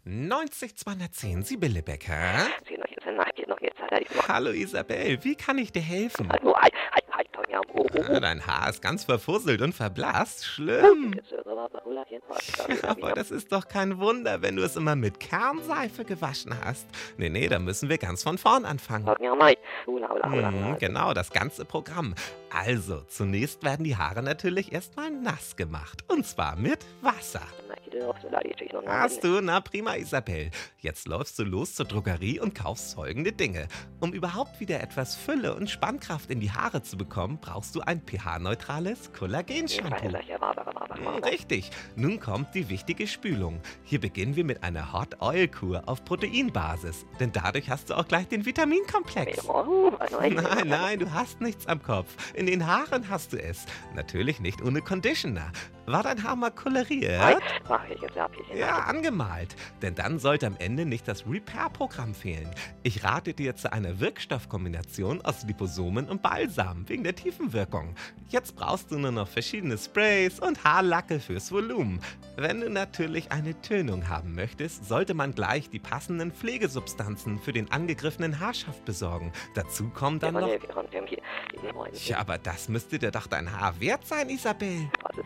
90 210, Sibylle Becker. Sige nok, jeg sender ikke nok, jeg tager dig. Hallo Isabel, wie kann ich dir helfen? Hallo, Tonja. Dein Haar ist ganz verfusselt und verblasst. Schlimm. Aber das ist doch kein Wunder, wenn du es immer mit Kernseife gewaschen hast. Nee, da müssen wir ganz von vorn anfangen. Genau, das ganze Programm. Also, zunächst werden die Haare natürlich erstmal nass gemacht. Und zwar mit Wasser. Hast du? Na prima, Isabel. Jetzt läufst du los zur Drogerie und kaufst folgende Dinge. Um überhaupt wieder etwas Fülle und Spannkraft in die Haare zu bekommen, brauchst du ein pH-neutrales Kollagen-Shampoo. Richtig. Nun kommt die wichtige Spülung. Hier beginnen wir mit einer Hot Oil Kur auf Proteinbasis. Denn dadurch hast du auch gleich den Vitaminkomplex. Nein, du hast nichts am Kopf. In den Haaren hast du es. Natürlich nicht ohne Conditioner. War dein Haar mal koloriert? Ja, angemalt. Denn dann sollte am Ende nicht das Repair-Programm fehlen. Ich rate dir zu einer Wirkstoffkombination aus Liposomen und Balsam wegen der Tiefenwirkung. Jetzt brauchst du nur noch verschiedene Sprays und Haarlacke fürs Volumen. Wenn du natürlich eine Tönung haben möchtest, sollte man gleich die passenden Pflegesubstanzen für den angegriffenen Haarschaft besorgen. Dazu kommen dann noch... Ja, aber das müsste dir doch dein Haar wert sein, Isabel.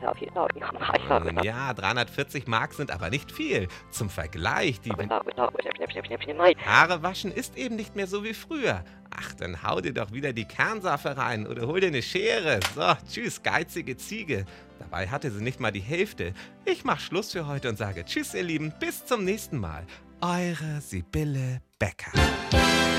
Ja, 340 Mark sind aber nicht viel. Zum Vergleich, die Haare waschen ist eben nicht mehr so wie früher. Ach, dann hau dir doch wieder die Kernseife rein oder hol dir eine Schere. So, tschüss, geizige Ziege. Dabei hatte sie nicht mal die Hälfte. Ich mach Schluss für heute und sage tschüss, ihr Lieben, bis zum nächsten Mal. Eure Sibylle Becker.